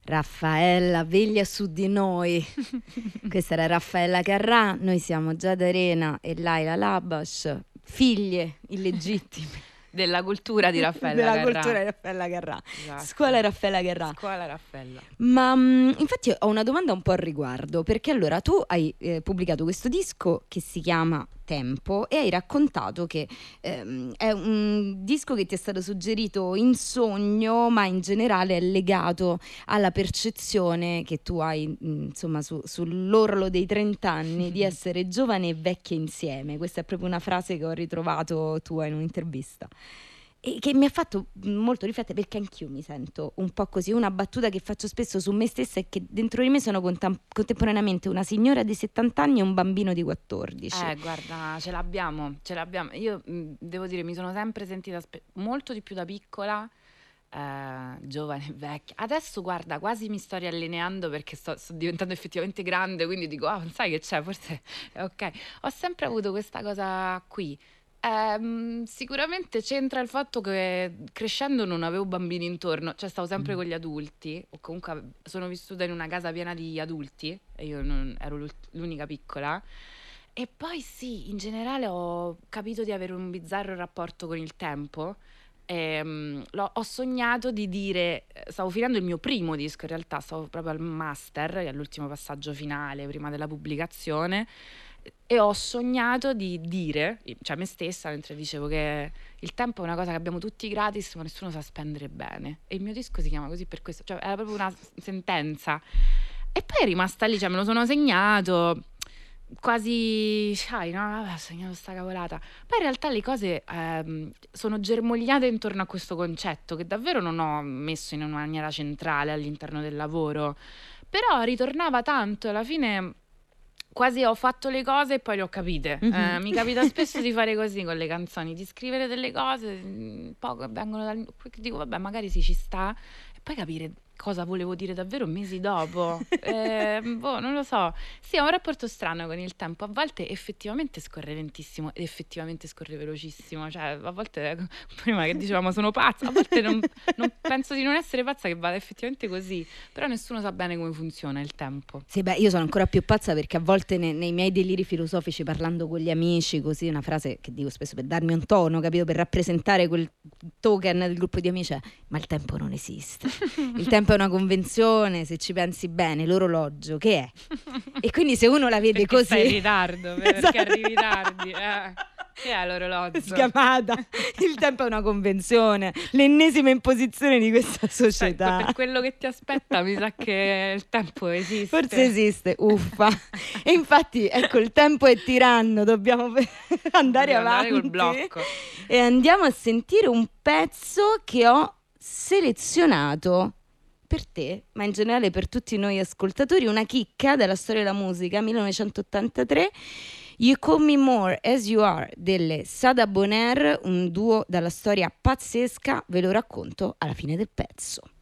Raffaella, veglia su di noi. Questa era Raffaella Carrà, noi siamo Giada Arena e Laila Labash, figlie illegittime della cultura di Raffaella della Carrà. cultura di Raffaella Carrà. Esatto. Scuola Raffaella Carrà. Scuola Raffaella. Ma infatti ho una domanda un po' al riguardo, perché allora tu hai pubblicato questo disco che si chiama Tempo e hai raccontato che è un disco che ti è stato suggerito in sogno, ma in generale è legato alla percezione che tu hai, insomma, sull'orlo dei 30 anni di essere giovane e vecchia insieme. Questa è proprio una frase che ho ritrovato tua in un'intervista e che mi ha fatto molto riflettere, perché anch'io mi sento un po' così. Una battuta che faccio spesso su me stessa è che dentro di me sono contemporaneamente una signora di 70 anni e un bambino di 14. Guarda, ce l'abbiamo. Io devo dire, mi sono sempre sentita molto di più da piccola, giovane e vecchia. Adesso guarda, quasi mi sto riallineando perché sto diventando effettivamente grande, quindi dico, sai che c'è, forse è ok. Ho sempre avuto questa cosa qui. Sicuramente c'entra il fatto che crescendo non avevo bambini intorno, cioè stavo sempre con gli adulti, o comunque sono vissuta in una casa piena di adulti e io non ero l'unica piccola. E poi sì, in generale ho capito di avere un bizzarro rapporto con il tempo. Ho sognato di dire, stavo finendo il mio primo disco, in realtà stavo proprio al master, all'ultimo passaggio finale prima della pubblicazione, e ho sognato di dire, cioè a me stessa, mentre dicevo che il tempo è una cosa che abbiamo tutti gratis ma nessuno sa spendere bene, e il mio disco si chiama così per questo, cioè era proprio una sentenza. E poi è rimasta lì, cioè me lo sono segnato quasi, sai, no, vabbè, ho segnato sta cavolata. Poi in realtà le cose sono germogliate intorno a questo concetto che davvero non ho messo in una maniera centrale all'interno del lavoro, però ritornava tanto, alla fine quasi ho fatto le cose e poi le ho capite. Mi capita spesso di fare così con le canzoni, di scrivere delle cose, poco vengono poi dico vabbè, magari sì, ci sta, e poi capire cosa volevo dire davvero mesi dopo. Non lo so. Sì, ho un rapporto strano con il tempo. A volte effettivamente scorre lentissimo ed effettivamente scorre velocissimo. Cioè, a volte, prima che dicevamo sono pazza, a volte non penso di non essere pazza, che vada effettivamente così. Però nessuno sa bene come funziona il tempo. Sì, beh, io sono ancora più pazza perché a volte nei miei deliri filosofici, parlando con gli amici, così, una frase che dico spesso per darmi un tono, capito? Per rappresentare quel token del gruppo di amici, ma il tempo non esiste. Il tempo è una convenzione, se ci pensi bene, l'orologio, che è? E quindi se uno la vede perché così... sei in ritardo, perché arrivi tardi. Che è l'orologio? Sgamata. Il tempo è una convenzione, l'ennesima imposizione di questa società. Per quello che ti aspetta mi sa che il tempo esiste. Forse esiste, uffa. E infatti, ecco, il tempo è tiranno, dobbiamo andare avanti col blocco. E andiamo a sentire un pezzo che ho selezionato per te, ma in generale per tutti noi ascoltatori, una chicca della storia della musica, 1983, You Call Me More As You Are delle Sada Bonaire, un duo dalla storia pazzesca, ve lo racconto alla fine del pezzo.